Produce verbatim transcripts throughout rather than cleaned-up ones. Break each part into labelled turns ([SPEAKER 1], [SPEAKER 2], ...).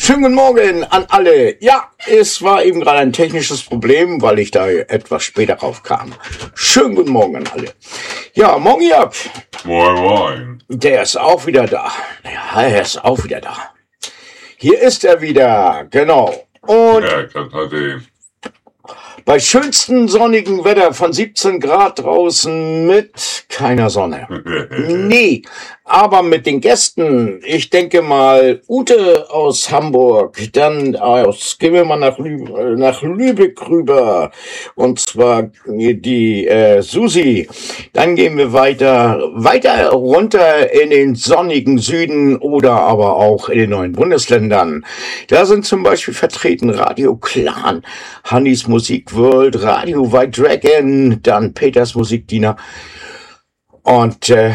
[SPEAKER 1] Schönen guten Morgen an alle. Ja, es war eben gerade ein technisches Problem, weil ich da etwas später raufkam. Schönen guten Morgen an alle. Ja, morgen Jörg.
[SPEAKER 2] Moin, moin.
[SPEAKER 1] Der ist auch wieder da. Ja, er ist auch wieder da. Hier ist er wieder, genau. Und
[SPEAKER 2] Ja, kann man sehen.
[SPEAKER 1] bei schönstem sonnigen Wetter von siebzehn Grad draußen mit keiner Sonne. Nee, aber mit den Gästen. Ich denke mal, Ute aus Hamburg, dann aus, gehen wir mal nach, Lü nach Lübeck rüber. Und zwar die äh, Susi. Dann gehen wir weiter, weiter runter in den sonnigen Süden oder aber auch in den neuen Bundesländern. Da sind zum Beispiel vertreten Radio Clan, Hannis Musik World, Radio White Dragon, dann Peters Musikdiener und äh,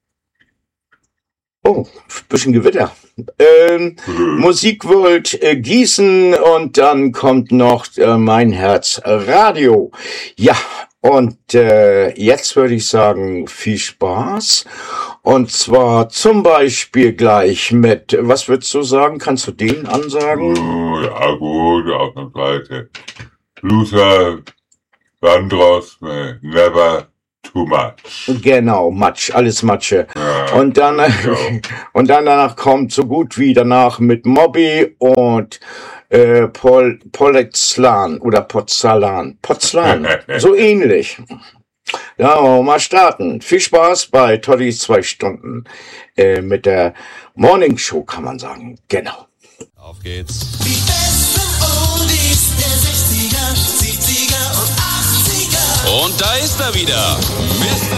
[SPEAKER 1] oh, bisschen Gewitter. Ähm, Musik World äh, Gießen und dann kommt noch äh, Mein Herz Radio. Ja, und äh, jetzt würde ich sagen, viel Spaß. Und zwar zum Beispiel gleich mit, was würdest du sagen? Kannst du den ansagen?
[SPEAKER 2] Oh, ja, gut, auf der Seite. Luther Vandross, äh, never too much.
[SPEAKER 1] Genau, Matsch, alles Matsche.
[SPEAKER 2] Ja,
[SPEAKER 1] Und dann,
[SPEAKER 2] ja.
[SPEAKER 1] und dann danach kommt so gut wie danach mit Mobby und äh, Pol, Polezlan oder Pozzalan. Pozzalan, so ähnlich. Ja, wollen wir mal starten. Viel Spaß bei Toddys zwei Stunden äh, mit der Morning Show, kann man sagen. Genau.
[SPEAKER 3] Auf geht's.
[SPEAKER 4] Die besten Oldies der sechziger, siebziger und achtziger.
[SPEAKER 3] Und da ist er wieder. Mister